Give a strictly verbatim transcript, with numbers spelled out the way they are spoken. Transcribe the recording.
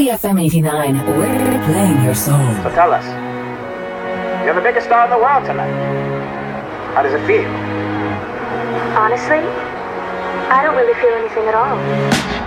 Easy F M eighty-nine, we're playing your soul. So tell us, you're the biggest star in the world tonight. How does it feel? Honestly, I don't really feel anything at all.